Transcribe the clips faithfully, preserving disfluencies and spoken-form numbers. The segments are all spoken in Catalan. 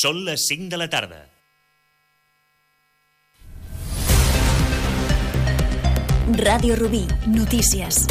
Són les cinc de la tarda. Ràdio Rubí, notícies.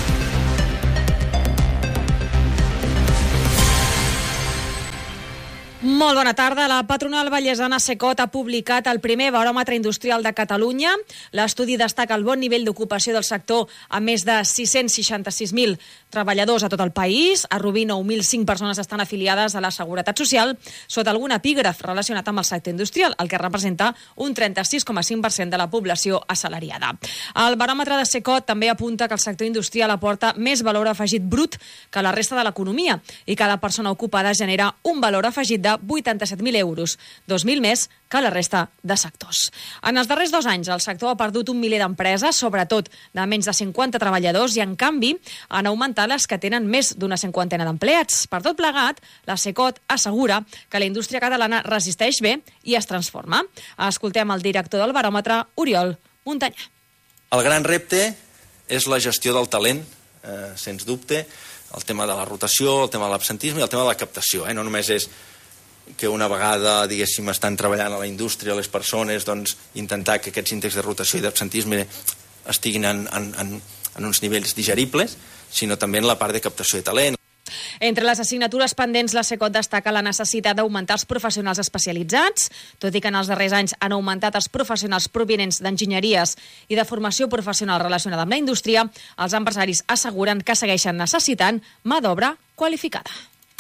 Molt bona tarda. La patronal vallesana Secot ha publicat el primer baròmetre industrial de Catalunya. L'estudi destaca el bon nivell d'ocupació del sector amb més de sis-cents seixanta-sis mil treballadors a tot el país. A Rubí, nou mil cinc persones estan afiliades a la Seguretat Social sota algun epígraf relacionat amb el sector industrial, el que representa un trenta-sis coma cinc per cent de la població assalariada. El baròmetre de Secot també apunta que el sector industrial aporta més valor afegit brut que la resta de l'economia i cada persona ocupada genera un valor afegit de vuitanta-set mil euros, dos mil més que la resta de sectors. En els darrers dos anys, el sector ha perdut un miler d'empreses, sobretot de menys de cinquanta treballadors, i en canvi han augmentat les que tenen més d'una cinquantena d'empleats. Per tot plegat, la Secot assegura que la indústria catalana resisteix bé i es transforma. Escoltem el director del baròmetre, Oriol Muntanyà. El gran repte és la gestió del talent, eh, sens dubte, el tema de la rotació, el tema de l'absentisme i el tema de la captació. Eh? No només és que una vegada, diguéssim, estan treballant a la indústria, les persones, doncs, intentar que aquests índexs de rotació i d'absentisme estiguin en, en, en, en uns nivells digeribles, sinó també en la part de captació de talent. Entre les assignatures pendents, la Secot destaca la necessitat d'augmentar els professionals especialitzats, tot i que en els darrers anys han augmentat els professionals provinents d'enginyeries i de formació professional relacionada amb la indústria. Els empresaris asseguren que segueixen necessitant mà d'obra qualificada.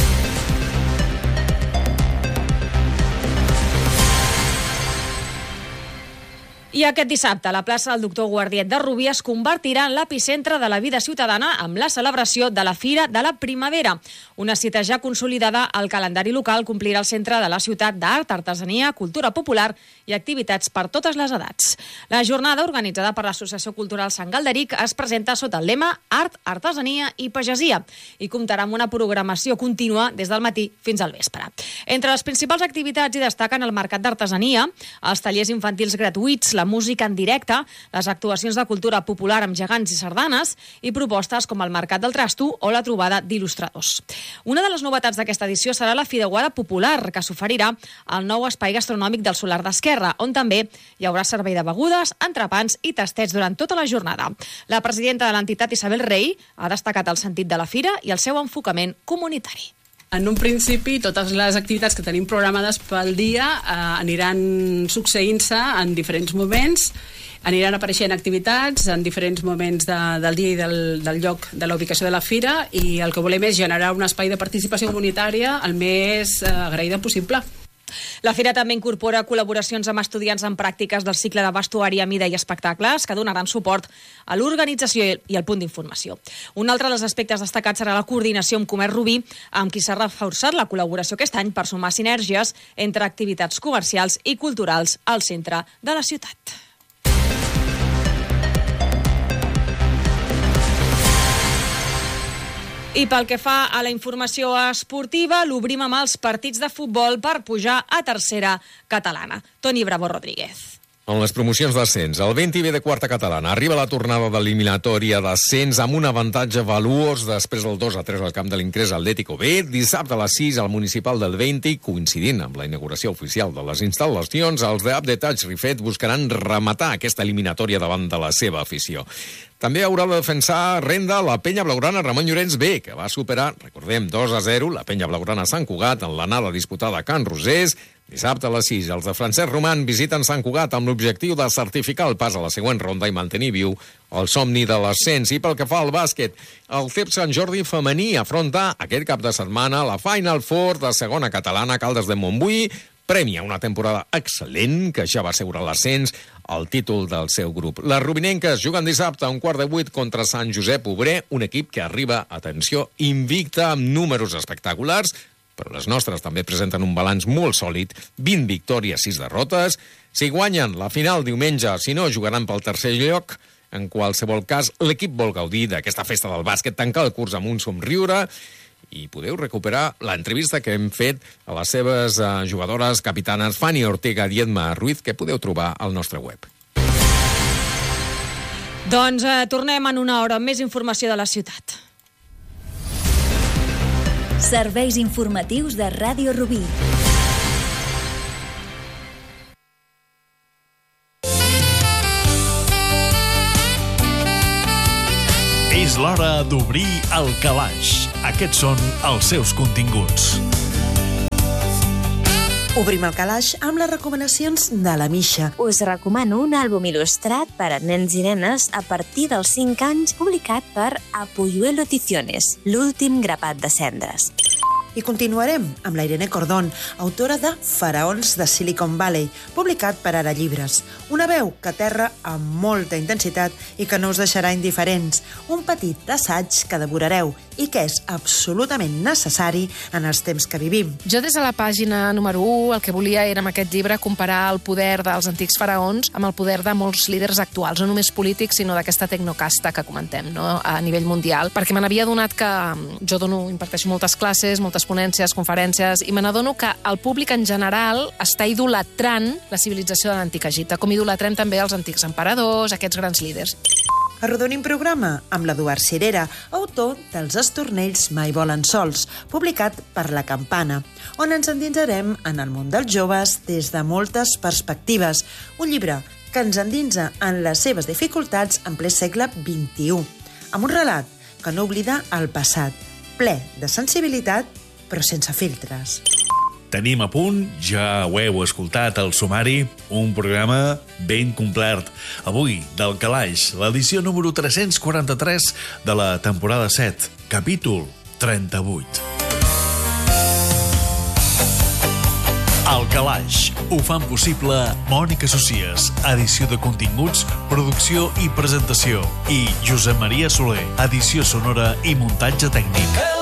I aquest dissabte, la plaça del Doctor Guardiet de Rubí es convertirà en l'epicentre de la vida ciutadana amb la celebració de la Fira de la Primavera. Una cita ja consolidada al calendari local complirà el centre de la ciutat d'art, artesania, cultura popular i activitats per totes les edats. La jornada, organitzada per l'Associació Cultural Sant Galderic, es presenta sota el lema Art, Artesania i Pagesia i comptarà amb una programació contínua des del matí fins al vespre. Entre les principals activitats hi destaquen el mercat d'artesania, els tallers infantils gratuïts, la música en directe, les actuacions de cultura popular amb gegants i sardanes i propostes com el Mercat del Trasto o la trobada d'il·lustradors. Una de les novetats d'aquesta edició serà la Fideuada Popular, que s'oferirà al nou espai gastronòmic del Solar d'Esquerra, on també hi haurà servei de begudes, entrepans i tastets durant tota la jornada. La presidenta de l'entitat, Isabel Rey, ha destacat el sentit de la fira i el seu enfocament comunitari. En un principi, totes les activitats que tenim programades pel dia eh, aniran succeint-se en diferents moments, aniran apareixent activitats en diferents moments de, del dia i del, del lloc de la ubicació de la fira, i el que volem és generar un espai de participació comunitària el més eh, agraïda possible. La fira també incorpora col·laboracions amb estudiants en pràctiques del cicle de vestuari a mida i espectacles que donaran suport a l'organització i al punt d'informació. Un altre dels aspectes destacats serà la coordinació amb Comerç Rubí, amb qui s'ha reforçat la col·laboració aquest any per sumar sinergies entre activitats comercials i culturals al centre de la ciutat. I pel que fa a la informació esportiva, l'obrim amb els partits de futbol per pujar a tercera catalana. Toni Bravo Rodríguez. En les promocions d'ascens, el Venti ve de quarta catalana. Arriba la tornada de l'eliminatòria d'ascens amb un avantatge valuós després del dos a tres al camp de l'Incrés Atlético B. Dissabte a les sis al municipal del Venti, coincidint amb la inauguració oficial de les instal·lacions, els de Abde Touch Rifet buscaran rematar aquesta eliminatòria davant de la seva afició. També haurà de defensar renda la penya blaugrana Ramon Llorenç B, que va superar, recordem, dos a zero, la penya blaugrana Sant Cugat en l'anada disputada a Can Rosés. Dissabte a les sis, els de Francesc Roman visiten Sant Cugat amb l'objectiu de certificar el pas a la següent ronda i mantenir viu el somni de l'ascens. I pel que fa al bàsquet, el C E P Sant Jordi femení afronta aquest cap de setmana la Final Four de segona catalana Caldes de Montbui. Premia una temporada excel·lent que ja va assegurar l'ascens al títol del seu grup. Les rubinenques juguen dissabte a un quart de vuit contra Sant Josep Obrer, un equip que arriba, atenció, invicta amb números espectaculars, però les nostres també presenten un balanç molt sòlid, vint victòries, sis derrotes. Si guanyen la final diumenge, si no, jugaran pel tercer lloc. En qualsevol cas, l'equip vol gaudir d'aquesta festa del bàsquet, tancar el curs amb un somriure, i podeu recuperar l'entrevista que hem fet a les seves uh, jugadores capitanes Fanny Ortega i Edma Ruiz, que podeu trobar al nostre web. Doncs eh, tornem en una hora amb més informació de la ciutat. Serveis informatius de Ràdio Rubí. És l'hora d'obrir el calaix. Aquests són els seus continguts. Obrim el calaix amb les recomanacions de la Misha. Us recomano un àlbum il·lustrat per a nens i nenes a partir dels cinc anys publicat per Apuyuelo Ediciones, l'últim grapat de cendres. I continuarem amb la Irene Cordón, autora de Faraons de Silicon Valley, publicat per Ara Llibres. Una veu que aterra amb molta intensitat i que no us deixarà indiferents. Un petit assaig que devorareu i que és absolutament necessari en els temps que vivim. Jo des de la pàgina número u el que volia era amb aquest llibre comparar el poder dels antics faraons amb el poder de molts líders actuals, no només polítics, sinó d'aquesta tecnocasta que comentem, no? A nivell mundial, perquè me n'havia adonat que jo dono, imparteixo moltes classes, moltes ponències, conferències, i me n'adono que el públic en general està idolatrant la civilització de l'antic Egipte, com idolatrem també els antics emperadors, aquests grans líders. Arrodonim programa amb l'Eduard Cirera, autor dels Estornells mai volen sols, publicat per La Campana, on ens endinsarem en el món dels joves des de moltes perspectives. Un llibre que ens endinsa en les seves dificultats en ple segle vint-i-u, amb un relat que no oblida el passat, ple de sensibilitat, però sense filtres. Tenim a punt, ja ho heu escoltat, el sumari, un programa ben complet. Avui, del Calaix, l'edició número tres-cents quaranta-tres de la temporada set, capítol trenta-vuit. El Calaix ho fan possible Mònica Socies, edició de continguts, producció i presentació, i Josep Maria Soler, edició sonora i muntatge tècnic.